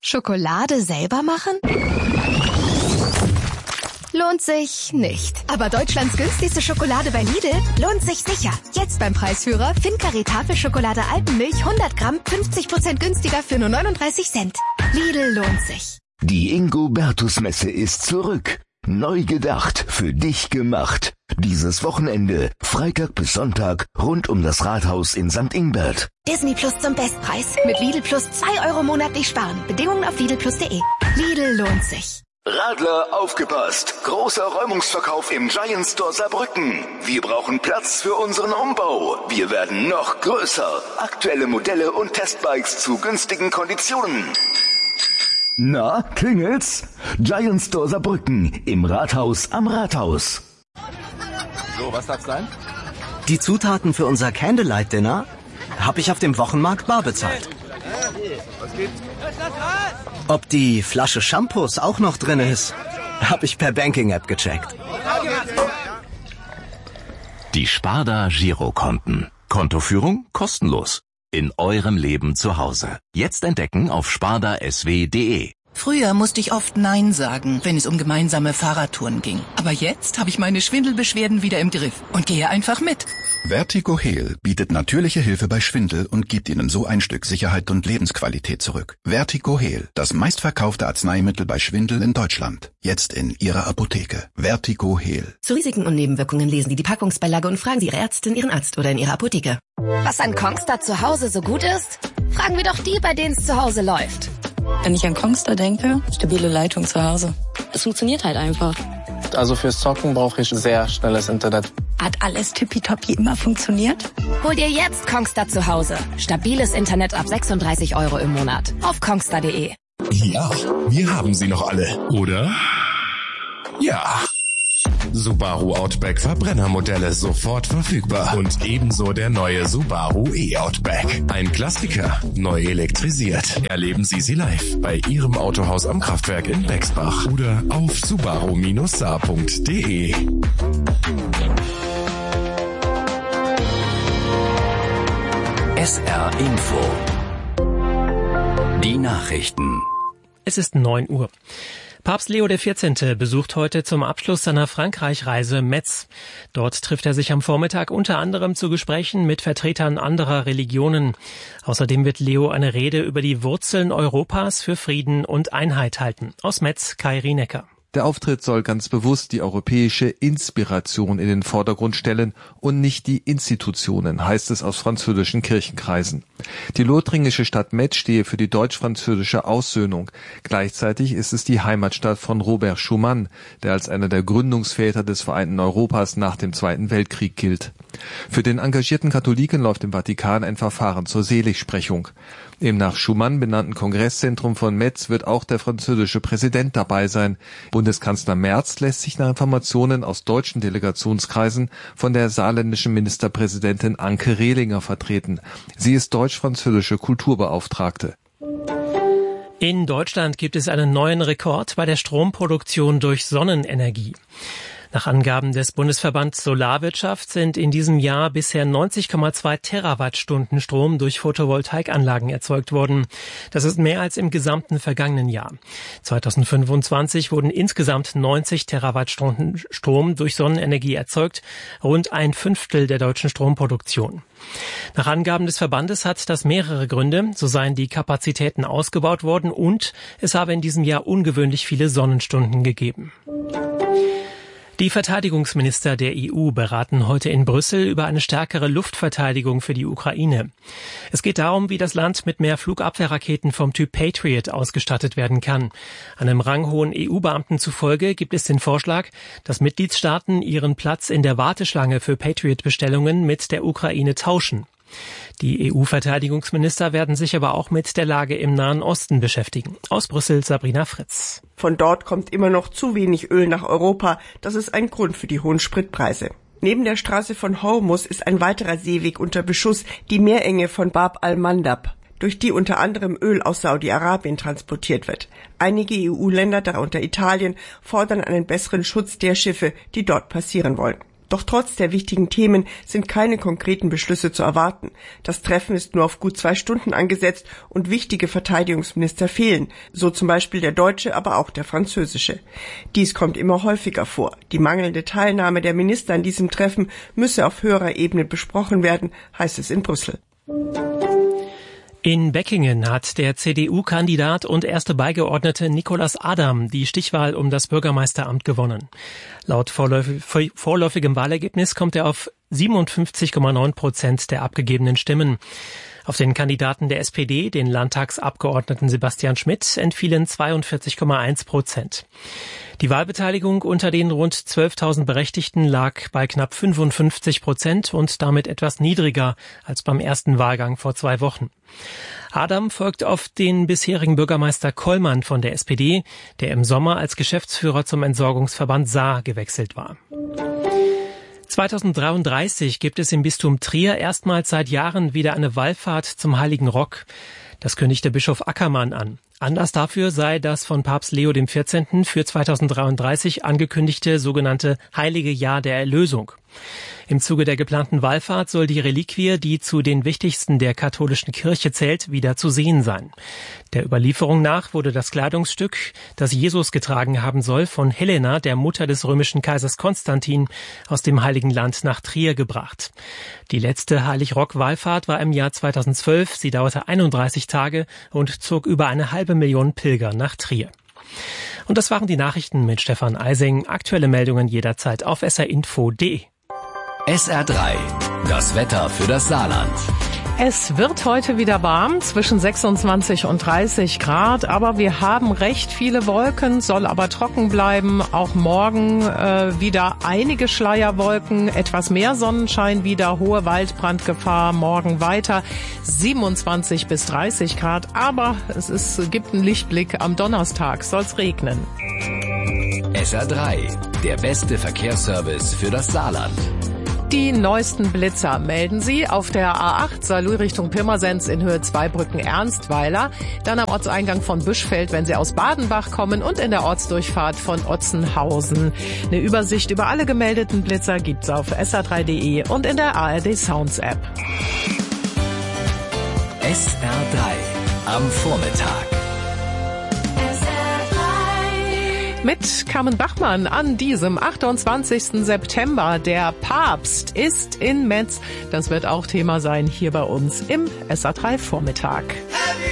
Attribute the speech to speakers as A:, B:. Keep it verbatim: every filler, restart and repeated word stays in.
A: Schokolade selber machen? Lohnt sich nicht. Aber Deutschlands günstigste Schokolade bei Lidl lohnt sich sicher. Jetzt beim Preisführer Fincare Tafelschokolade Alpenmilch hundert Gramm fünfzig Prozent günstiger für nur neununddreißig Cent. Lidl lohnt sich.
B: Die Ingo-Bertus-Messe ist zurück. Neu gedacht, für dich gemacht. Dieses Wochenende, Freitag bis Sonntag, rund um das Rathaus in Sankt Ingbert.
A: Disney Plus zum Bestpreis. Mit Lidl Plus zwei Euro monatlich sparen. Bedingungen auf lidl plus punkt de. Lidl lohnt sich.
B: Radler, aufgepasst! Großer Räumungsverkauf im Giant Store Saarbrücken. Wir brauchen Platz für unseren Umbau. Wir werden noch größer. Aktuelle Modelle und Testbikes zu günstigen Konditionen. Na, klingelt's? Giant Store Saarbrücken im Rathaus am Rathaus.
C: So, was darf's sein?
D: Die Zutaten für unser Candlelight-Dinner habe ich auf dem Wochenmarkt bar bezahlt.
C: Was gibt's?
D: Ob die Flasche Shampoos auch noch drin ist, habe ich per Banking-App gecheckt.
E: Die Sparda Girokonten. Kontoführung kostenlos. In eurem Leben zu Hause. Jetzt entdecken auf sparda s w punkt de.
F: Früher musste ich oft Nein sagen, wenn es um gemeinsame Fahrradtouren ging. Aber jetzt habe ich meine Schwindelbeschwerden wieder im Griff und gehe einfach mit.
G: Vertigo Heal bietet natürliche Hilfe bei Schwindel und gibt Ihnen so ein Stück Sicherheit und Lebensqualität zurück. Vertigo Heal, das meistverkaufte Arzneimittel bei Schwindel in Deutschland. Jetzt in Ihrer Apotheke. Vertigo Heal.
H: Zu Risiken und Nebenwirkungen lesen Sie die Packungsbeilage und fragen Sie Ihre Ärztin, Ihren Arzt oder in Ihrer Apotheke.
A: Was an Kongstar zu Hause so gut ist? Fragen wir doch die, bei denen es zu Hause läuft.
I: Wenn ich an Kongstar denke, stabile Leitung zu Hause. Es funktioniert halt einfach.
J: Also fürs Zocken brauche ich sehr schnelles Internet.
I: Hat alles tippitoppi immer funktioniert?
A: Hol dir jetzt Kongstar zu Hause. Stabiles Internet ab sechsunddreißig Euro im Monat. Auf kongstar punkt de.
K: Ja, wir haben sie noch alle, oder? Ja. Subaru Outback Verbrennermodelle sofort verfügbar. Und ebenso der neue Subaru E-Outback. Ein Klassiker, neu elektrisiert. Erleben Sie sie live bei Ihrem Autohaus am Kraftwerk in Bexbach oder auf subaru Bindestrich saar punkt de.
L: S R Info. Die Nachrichten.
M: Es ist neun Uhr. Papst Leo der vierzehnte. besucht heute zum Abschluss seiner Frankreich-Reise Metz. Dort trifft er sich am Vormittag unter anderem zu Gesprächen mit Vertretern anderer Religionen. Außerdem wird Leo eine Rede über die Wurzeln Europas für Frieden und Einheit halten. Aus Metz, Kai Rienecker.
N: Der Auftritt soll ganz bewusst die europäische Inspiration in den Vordergrund stellen und nicht die Institutionen, heißt es aus französischen Kirchenkreisen. Die lothringische Stadt Metz stehe für die deutsch-französische Aussöhnung. Gleichzeitig ist es die Heimatstadt von Robert Schuman, der als einer der Gründungsväter des vereinten Europas nach dem Zweiten Weltkrieg gilt. Für den engagierten Katholiken läuft im Vatikan ein Verfahren zur Seligsprechung. Im nach Schuman benannten Kongresszentrum von Metz wird auch der französische Präsident dabei sein. Bundeskanzler Merz lässt sich nach Informationen aus deutschen Delegationskreisen von der saarländischen Ministerpräsidentin Anke Rehlinger vertreten. Sie ist deutsch-französische Kulturbeauftragte.
M: In Deutschland gibt es einen neuen Rekord bei der Stromproduktion durch Sonnenenergie. Nach Angaben des Bundesverbands Solarwirtschaft sind in diesem Jahr bisher neunzig Komma zwei Terawattstunden Strom durch Photovoltaikanlagen erzeugt worden. Das ist mehr als im gesamten vergangenen Jahr. zweitausendfünfundzwanzig wurden insgesamt neunzig Terawattstunden Strom durch Sonnenenergie erzeugt, rund ein Fünftel der deutschen Stromproduktion. Nach Angaben des Verbandes hat das mehrere Gründe. So seien die Kapazitäten ausgebaut worden und es habe in diesem Jahr ungewöhnlich viele Sonnenstunden gegeben. Die Verteidigungsminister der E U beraten heute in Brüssel über eine stärkere Luftverteidigung für die Ukraine. Es geht darum, wie das Land mit mehr Flugabwehrraketen vom Typ Patriot ausgestattet werden kann. Einem ranghohen E U-Beamten zufolge gibt es den Vorschlag, dass Mitgliedstaaten ihren Platz in der Warteschlange für Patriot-Bestellungen mit der Ukraine tauschen. Die E U-Verteidigungsminister werden sich aber auch mit der Lage im Nahen Osten beschäftigen. Aus Brüssel Sabrina Fritz.
O: Von dort kommt immer noch zu wenig Öl nach Europa. Das ist ein Grund für die hohen Spritpreise. Neben der Straße von Hormuz ist ein weiterer Seeweg unter Beschuss, die Meerenge von Bab al-Mandab, durch die unter anderem Öl aus Saudi-Arabien transportiert wird. Einige E U-Länder, darunter Italien, fordern einen besseren Schutz der Schiffe, die dort passieren wollen. Doch trotz der wichtigen Themen sind keine konkreten Beschlüsse zu erwarten. Das Treffen ist nur auf gut zwei Stunden angesetzt und wichtige Verteidigungsminister fehlen, so zum Beispiel der deutsche, aber auch der französische. Dies kommt immer häufiger vor. Die mangelnde Teilnahme der Minister an diesem Treffen müsse auf höherer Ebene besprochen werden, heißt es in Brüssel.
M: In Beckingen hat der C D U-Kandidat und erste Beigeordnete Nicolas Adam die Stichwahl um das Bürgermeisteramt gewonnen. Laut vorläufig, vorläufigem Wahlergebnis kommt er auf siebenundfünfzig Komma neun Prozent der abgegebenen Stimmen. Auf den Kandidaten der S P D, den Landtagsabgeordneten Sebastian Schmidt, entfielen zweiundvierzig Komma eins Prozent. Die Wahlbeteiligung unter den rund zwölftausend Berechtigten lag bei knapp fünfundfünfzig Prozent und damit etwas niedriger als beim ersten Wahlgang vor zwei Wochen. Adam folgt auf den bisherigen Bürgermeister Kollmann von der S P D, der im Sommer als Geschäftsführer zum Entsorgungsverband Saar gewechselt war. zweitausenddreiunddreißig gibt es im Bistum Trier erstmals seit Jahren wieder eine Wallfahrt zum Heiligen Rock. Das kündigte Bischof Ackermann an. Anlass dafür sei das von Papst Leo der vierzehnte. Für zweitausenddreiunddreißig angekündigte sogenannte Heilige Jahr der Erlösung. Im Zuge der geplanten Wallfahrt soll die Reliquie, die zu den wichtigsten der katholischen Kirche zählt, wieder zu sehen sein. Der Überlieferung nach wurde das Kleidungsstück, das Jesus getragen haben soll, von Helena, der Mutter des römischen Kaisers Konstantin, aus dem Heiligen Land nach Trier gebracht. Die letzte Heilig-Rock-Wallfahrt war im Jahr zweitausendzwölf. Sie dauerte einunddreißig Tage und zog über eine halbe Million Pilger nach Trier. Und das waren die Nachrichten mit Stefan Eising. Aktuelle Meldungen jederzeit auf s r info punkt d e.
L: S R drei, das Wetter für das Saarland.
P: Es wird heute wieder warm, zwischen sechsundzwanzig und dreißig Grad, aber wir haben recht viele Wolken, soll aber trocken bleiben. Auch morgen äh, wieder einige Schleierwolken, etwas mehr Sonnenschein wieder, hohe Waldbrandgefahr, morgen weiter siebenundzwanzig bis dreißig Grad, aber es ist, gibt einen Lichtblick, am Donnerstag soll's regnen.
L: S R drei, der beste Verkehrsservice für das Saarland.
P: Die neuesten Blitzer melden Sie auf der A acht Saarlouis Richtung Pirmasens in Höhe Zweibrücken-Ernstweiler, dann am Ortseingang von Büschfeld, wenn Sie aus Badenbach kommen, und in der Ortsdurchfahrt von Otzenhausen. Eine Übersicht über alle gemeldeten Blitzer gibt's auf s r drei punkt d e und in der A R D Sounds App.
L: S R drei am Vormittag.
P: Mit Carmen Bachmann an diesem achtundzwanzigsten September. Der Papst ist in Metz. Das wird auch Thema sein hier bei uns im S R drei Vormittag.